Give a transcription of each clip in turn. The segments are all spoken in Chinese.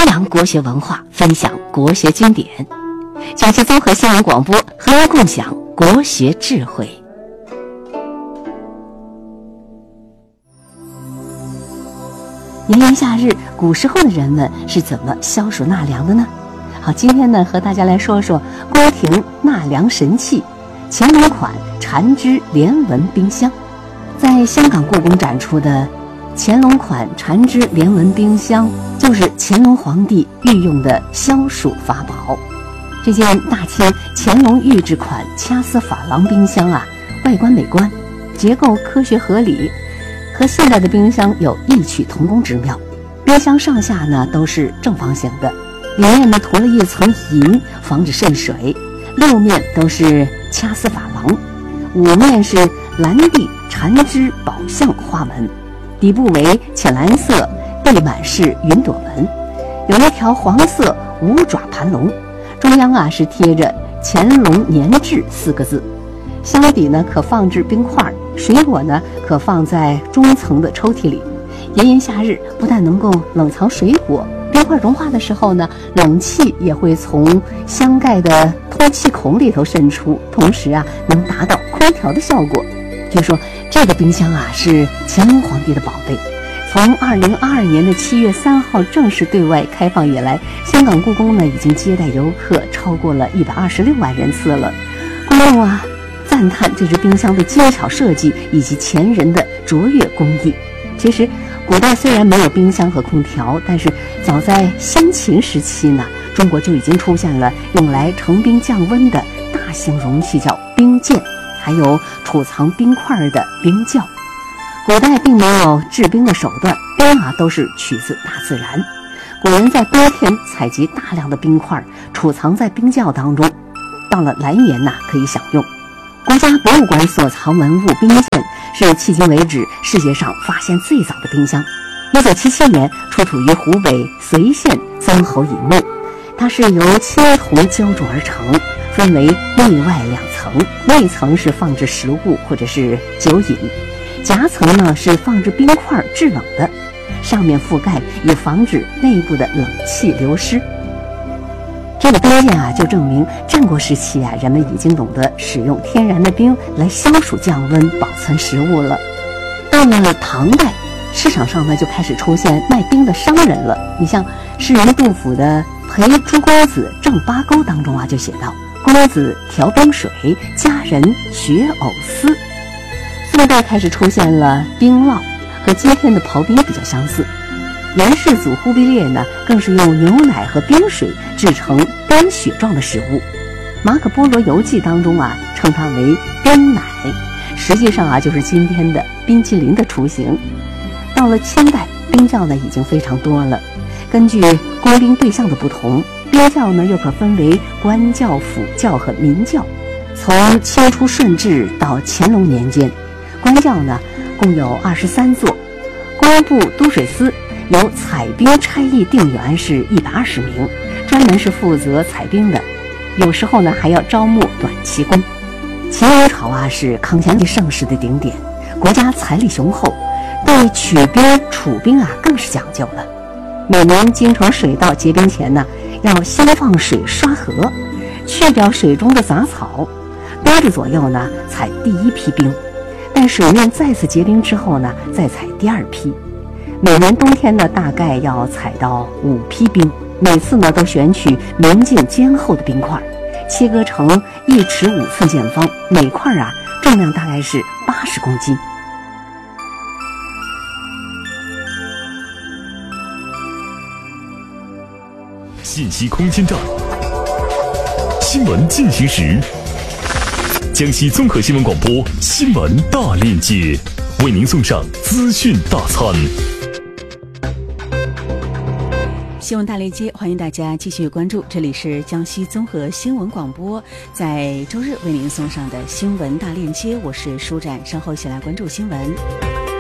扬国学文化，分享国学经典。江西综合新闻广播和您共享国学智慧。炎炎夏日，古时候的人们是怎么消暑纳凉的呢？好，今天呢，和大家来说说宫廷纳凉神器乾隆款缠枝连纹冰箱。在香港故宫展出的乾隆款缠枝连纹冰箱，就是乾隆皇帝御用的消暑法宝。这件大清乾隆御制款掐丝珐琅冰箱啊，外观美观，结构科学合理，和现代的冰箱有异曲同工之妙。冰箱上下呢都是正方形的，里面呢涂了一层银，防止渗水。6面都是掐丝珐琅，5面是蓝地缠枝宝相花纹，底部为浅蓝色背满式云朵纹，有一条黄色五爪盘龙，中央啊是贴着乾隆年制4个字。箱底呢可放置冰块，水果呢可放在中层的抽屉里。炎炎夏日，不但能够冷藏水果，冰块融化的时候呢，冷气也会从箱盖的透气孔里头渗出，同时啊能达到空调的效果。据说这个冰箱啊是乾隆皇帝的宝贝。从2022年的7月3号正式对外开放以来，香港故宫呢已经接待游客超过了126万人次了。公众啊赞叹这只冰箱的精巧设计以及前人的卓越工艺。其实古代虽然没有冰箱和空调，但是早在先秦时期呢，中国就已经出现了用来盛冰降温的大型容器，叫冰鉴，还有储藏冰块的冰窖。古代并没有制冰的手段，冰啊都是取自大自然。古人在冬天采集大量的冰块，储藏在冰窖当中，到了来年呢可以享用。国家博物馆所藏文物冰鉴是迄今为止世界上发现最早的冰箱。1977年出土于湖北随县曾侯乙墓，它是由青铜浇铸而成，分为内外2层，内层是放置食物或者是酒饮，夹层呢是放置冰块制冷的，上面覆盖以防止内部的冷气流失。这个冰鉴啊，就证明战国时期啊，人们已经懂得使用天然的冰来消暑降温、保存食物了。到了唐代，市场上呢就开始出现卖冰的商人了。你像诗人杜甫的《陪朱公子正八钩》当中啊，就写道：“公子调冰水，佳人学藕丝。”宋代开始出现了冰酪，和今天的刨冰比较相似。元世祖忽必烈呢，更是用牛奶和冰水制成干雪状的食物。马可波罗游记当中啊，称它为冰奶，实际上啊就是今天的冰淇淋的雏形。到了清代，冰窖呢已经非常多了。根据供冰对象的不同，冰窖呢又可分为官窖、府窖和民窖。从清初顺治到乾隆年间，官窖呢共有23座，工部都水司由采冰差役定员是120名，专门是负责采冰的，有时候呢还要招募短期工。乾隆朝啊是康乾盛世的顶点，国家财力雄厚，对取冰储冰啊更是讲究了。每年京城水道结冰前呢，要先放水刷河，去掉水中的杂草，多日左右呢采第1批冰，待水面再次结冰之后呢，再采第2批。每年冬天呢，大概要采到5批冰，每次呢都选取明净坚厚的冰块，切割成1尺5寸见方，每块啊重量大概是80公斤。 信息空间站，新闻进行时，江西综合新闻广播新闻大链接，为您送上资讯大餐。 新闻大链接，欢迎大家继续关注，这里是江西综合新闻广播在周日为您送上的新闻大链接，我是舒展，稍后一起来关注新闻。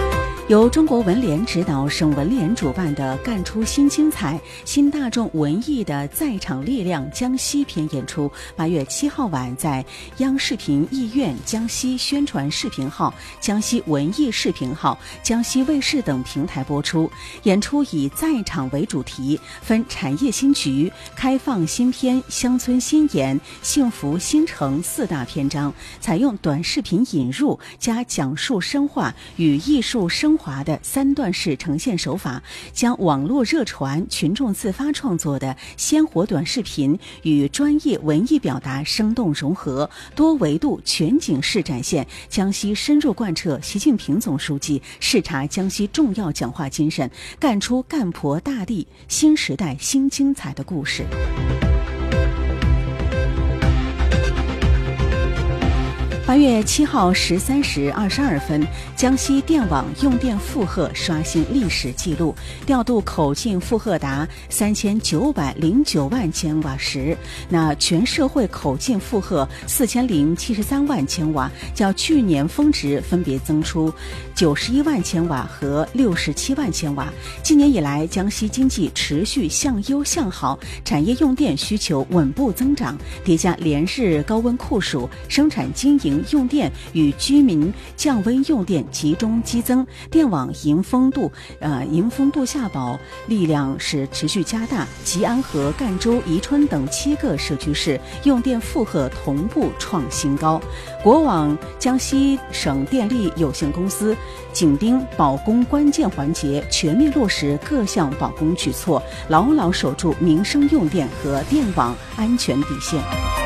由中国文联指导、省文联主办的“干出新精彩、新大众文艺的在场力量”江西篇演出，8月7号晚在央视频艺院、江西宣传视频号、江西文艺视频号、江西卫视等平台播出。演出以在场为主题，分产业新局、开放新篇、乡村新言、幸福新城4大篇章，采用短视频引入加讲述深化与艺术升华的3段式呈现手法，将网络热传、群众自发创作的鲜活短视频与专业文艺表达生动融合，多维度全景式展现江西深入贯彻习近平总书记视察江西重要讲话精神，干出干婆大地新时代新精彩的故事。8月7号13时22分，江西电网用电负荷刷新历史记录，调度口径负荷达3909万千瓦时，那全社会口径负荷4073万千瓦，较去年峰值分别增出91万千瓦和67万千瓦。今年以来，江西经济持续向优向好，产业用电需求稳步增长，叠加连日高温酷暑，生产经营用电与居民降温用电集中激增，电网迎风度下保力量是持续加大，吉安和赣州、宜春等7个社区市用电负荷同步创新高。国网江西省电力有限公司紧盯保供关键环节，全面落实各项保供举措，牢牢守住民生用电和电网安全底线。